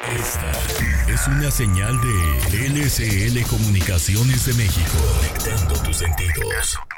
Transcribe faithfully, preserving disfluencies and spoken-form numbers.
Esta es una señal de L C L Comunicaciones de México. Conectando tus sentidos.